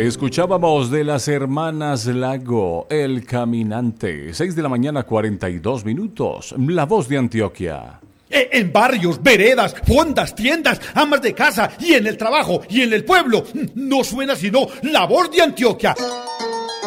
Escuchábamos de las hermanas Lago, El Caminante. 6 de la mañana, 42 minutos. La Voz de Antioquia. En barrios, veredas, fondas, tiendas, amas de casa y en el trabajo y en el pueblo. No suena sino La Voz de Antioquia.